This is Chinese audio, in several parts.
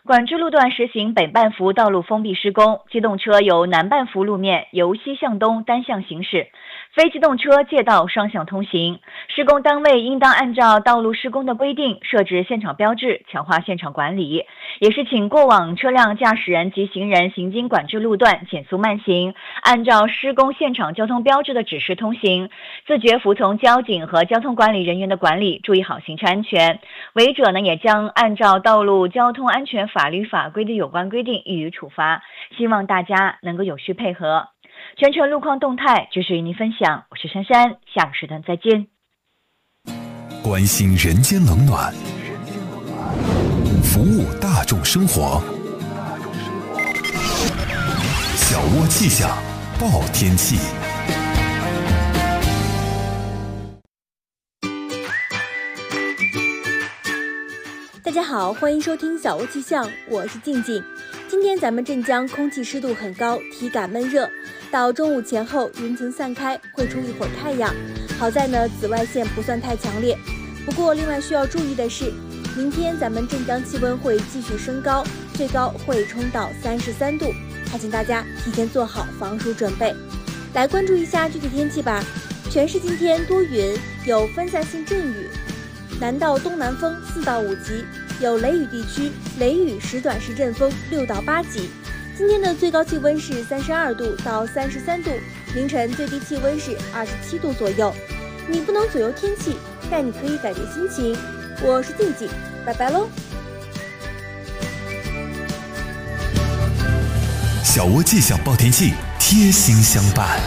管制路段实行北半幅道路封闭施工，机动车由南半幅路面由西向东单向行驶，非机动车借道双向通行。施工单位应当按照道路施工的规定设置现场标志，强化现场管理。也是请过往车辆驾驶人及行人行经管制路段减速慢行，按照施工现场交通标志的指示通行，自觉服从交警和交通管理人员的管理，注意好行车安全。违者呢，也将按照道路交通安全法律法规的有关规定予以处罚。希望大家能够有序配合。全程路况动态及时与您分享，我是珊珊，下个时段再见。 关心人间冷暖，服务大众生活。小窝气象报天气。 大家好，欢迎收听小窝气象，我是静静。今天咱们镇江空气湿度很高，体感闷热，到中午前后云层散开，会出一会儿太阳。好在呢，紫外线不算太强烈。不过另外需要注意的是，明天咱们镇江气温会继续升高，最高会冲到33度，还请大家提前做好防暑准备。来关注一下具体天气吧。全市今天多云，有分散性阵雨，南到东南风4到5级，有雷雨地区，雷雨时短时阵风6到8级。今天的最高气温是32度到33度，凌晨最低气温是27度左右。你不能左右天气，但你可以改变心情。我是静静，拜拜喽。 小窝气象报天气，贴心相伴。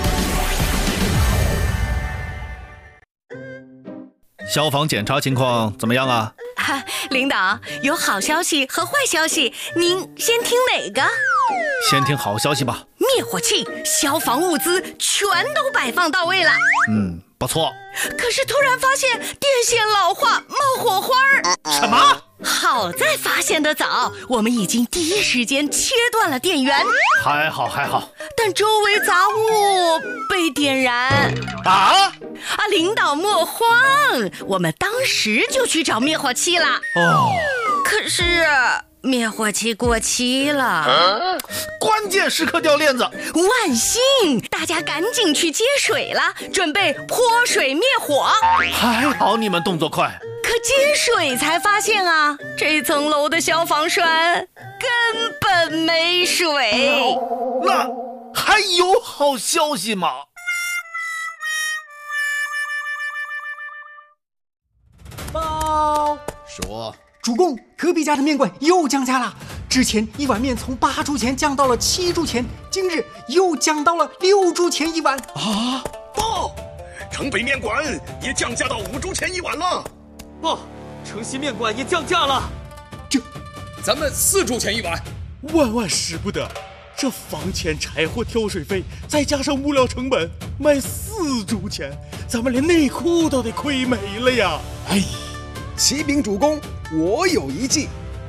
消防检查情况怎么样啊？ 领导，有好消息和坏消息，您先听哪个？ 先听好消息吧。 灭火器、消防物资全都摆放到位了。 不错。 可是突然发现电线老化，冒火花儿。 什么？ 好在发现得早，我们已经第一时间切断了电源。 还好， 但周围杂物被点燃。领导莫慌，我们当时就去找灭火器了。可是灭火器过期了。 关键时刻掉链子。 万幸，大家赶紧去接水了，准备泼水灭火。 还好你们动作快。 可接水才发现啊，这层楼的消防栓根本没水。 那还有好消息吗？ 报说，主公，隔壁家的面馆又降价了。之前一碗面从8铢钱降到了7铢钱，今日又降到了6铢钱一碗。 报，城北面馆也降价到5铢钱一碗了。 报，城西面馆也降价了。 咱们4铢钱一碗。 万使不得，这房钱、柴火、挑水费，再加上物料成本，卖4铢钱，咱们连内裤都得亏没了呀！ 启禀主公，我有一计。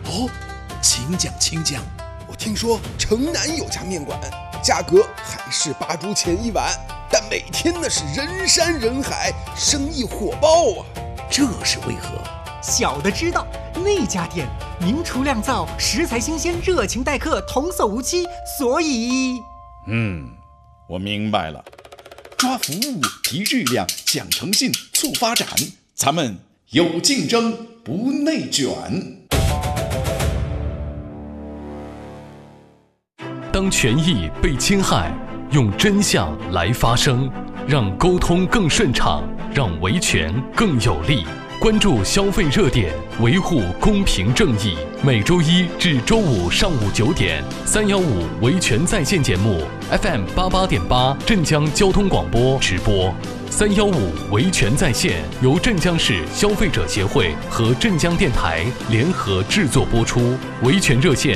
请讲。我听说城南有家面馆，价格还是8铢钱一碗，但每天那是人山人海，生意火爆啊！ 这是为何？ 小的知道，那家店名厨酿造，食材新鲜，热情待客，童叟无欺，所以…… 我明白了，抓服务，提质量，讲诚信，促发展，咱们有竞争，不内卷。 当权益被侵害，用真相来发声，让沟通更顺畅，让维权更有力。关注消费热点，维护公平正义。每周一至周五上午9点，315维权在线节目 FM 88.8镇江交通广播直播。315维权在线由镇江市消费者协会和镇江电台联合制作播出。维权热线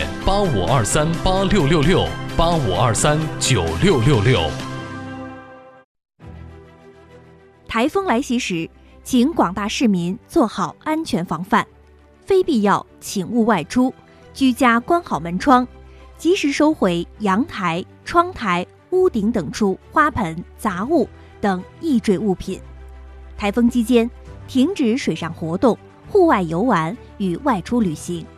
85238666，85239666。 台风来袭时，请广大市民做好安全防范，非必要请勿外出，居家关好门窗，及时收回阳台、窗台、屋顶等处花盆、杂物等易坠物品。台风期间，停止水上活动、户外游玩与外出旅行。